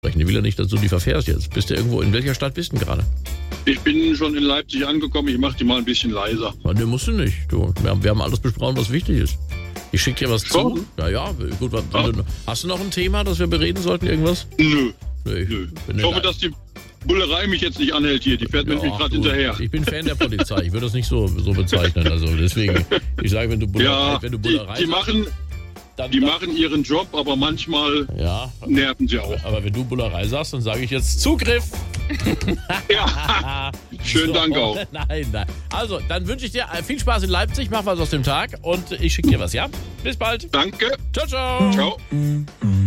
Ich will ja nicht, dass du die verfährst jetzt. Bist du irgendwo, in welcher Stadt bist du denn gerade? Ich bin schon in Leipzig angekommen, ich mache die mal ein bisschen leiser. Ja, ne, musst du nicht. Du, wir haben alles besprochen, was wichtig ist. Ich schicke dir was Schon? zu. Ja, gut. Hast du noch ein Thema, das wir bereden sollten, irgendwas? Nö. Nee, Ich hoffe, dass die Bullerei mich jetzt nicht anhält hier. Die fährt mir nämlich gerade hinterher. Ich bin Fan der Polizei. Ich würde das nicht so bezeichnen. Also deswegen, ich sage, wenn du Bullerei die machen ihren Job, aber manchmal nerven sie auch. Aber wenn du Bullerei sagst, dann sage ich jetzt Zugriff. Ja, schönen Dank auch. Nein. Also, dann wünsche ich dir viel Spaß in Leipzig. Mach was aus dem Tag und ich schicke dir was, ja? Bis bald. Danke. Ciao. Ciao.